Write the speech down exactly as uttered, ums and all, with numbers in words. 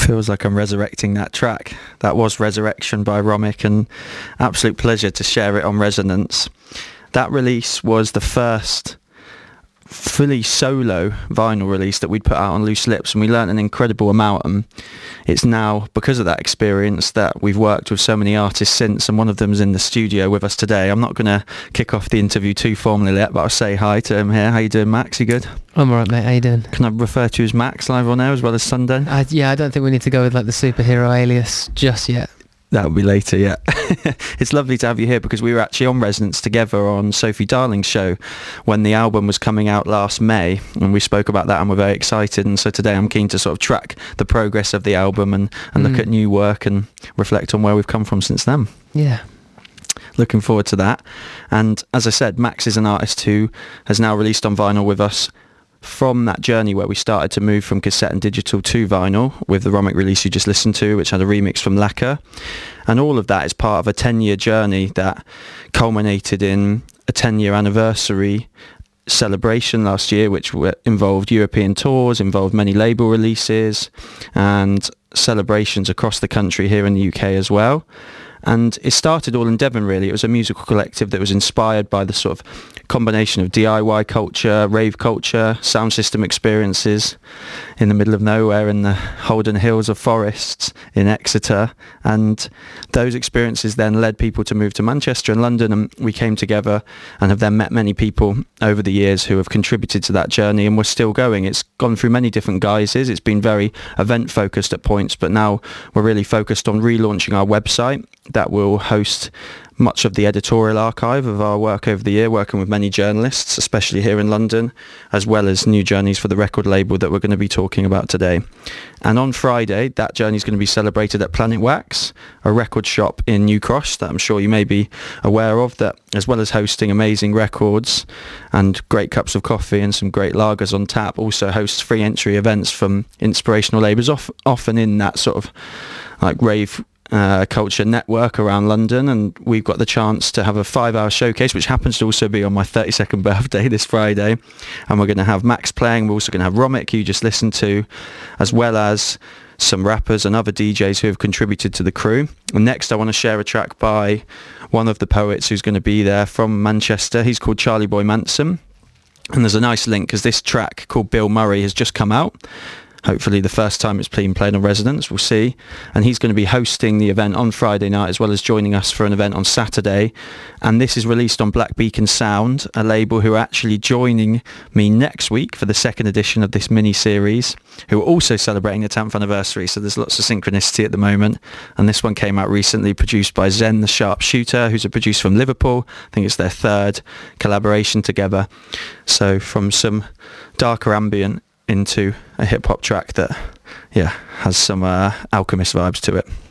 Feels like I'm resurrecting that track. That was Resurrection by Romic, and absolute pleasure to share it on Resonance. That release was the first fully solo vinyl release that we'd put out on Loose Lips, and we learnt an incredible amount, and it's now because of that experience that we've worked with so many artists since, and one of them's in the studio with us today. I'm not going to kick off the interview too formally yet, but I'll say hi to him here. How you doing, Max? You good? I'm alright, mate. How you doing? Can I refer to you as Max live on air as well as Sunday? I, yeah, I don't think we need to go with like the superhero alias just yet. That'll be later, yeah. It's lovely to have you here because we were actually on Resonance together on Sophie Darling's show when the album was coming out last May, and we spoke about that and we're very excited, and so today I'm keen to sort of track the progress of the album and, and look Mm. at new work and reflect on where we've come from since then. Yeah. Looking forward to that. And as I said, Max is an artist who has now released on vinyl with us from that journey where we started to move from cassette and digital to vinyl with the Romic release you just listened to, which had a remix from Lacquer. And all of that is part of a ten-year journey that culminated in a ten-year anniversary celebration last year, which w- involved European tours, involved many label releases and celebrations across the country here in the U K as well. And it started all in Devon, really. It was a musical collective that was inspired by the sort of combination of D I Y culture, rave culture, sound system experiences in the middle of nowhere in the Holden Hills of forests in Exeter. And those experiences then led people to move to Manchester and London, and we came together and have then met many people over the years who have contributed to that journey, and we're still going. It's gone through many different guises. It's been very event focused at points, but now we're really focused on relaunching our website that will host much of the editorial archive of our work over the year, working with many journalists, especially here in London, as well as new journeys for the record label that we're going to be talking about today. And on Friday, that journey is going to be celebrated at Planet Wax, a record shop in New Cross that I'm sure you may be aware of, that as well as hosting amazing records and great cups of coffee and some great lagers on tap, also hosts free entry events from inspirational labels, off, often in that sort of like rave Uh, culture network around London. And we've got the chance to have a five hour showcase, which happens to also be on my thirty-second birthday this Friday, and we're going to have Max playing. We're also going to have Romic, who you just listened to, as well as some rappers and other D Js who have contributed to the crew. And next I want to share a track by one of the poets who's going to be there from Manchester. He's called Charlie Boy Manson, and there's a nice link because this track called Bill Murray has just come out. Hopefully the first time it's been played on Resonance, we'll see. And he's going to be hosting the event on Friday night, as well as joining us for an event on Saturday. And this is released on Black Beacon Sound, a label who are actually joining me next week for the second edition of this mini-series, who are also celebrating the tenth anniversary. So there's lots of synchronicity at the moment. And this one came out recently, produced by Zen the Sharpshooter, who's a producer from Liverpool. I think it's their third collaboration together. So from some darker ambient into a hip-hop track that, yeah, has some uh, Alchemist vibes to it.